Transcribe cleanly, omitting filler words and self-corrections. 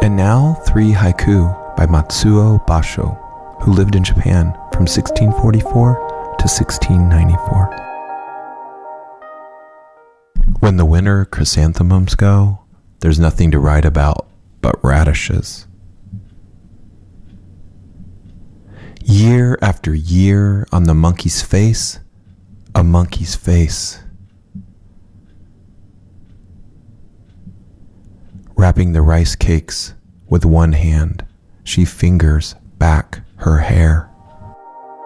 And now 3 haiku by Matsuo Basho, who lived in Japan from 1644 to 1694. When the winter chrysanthemums go, there's nothing to write about but radishes. Year after year on the monkey's face, a monkey's face. Wrapping the rice cakes with one hand, she fingers back her hair.